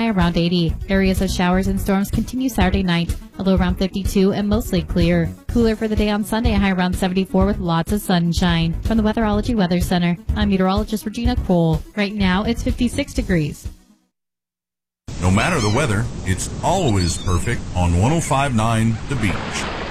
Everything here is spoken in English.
high around 80. Areas of showers and storms continue Saturday night, a low around 52 and mostly clear. Cooler for the day on Sunday, a high around 74 with lots of sunshine. From the Weatherology Weather Center, I'm meteorologist Regina Cole. Right now, it's 56 degrees. No matter the weather, it's always perfect on 105.9 The Beach.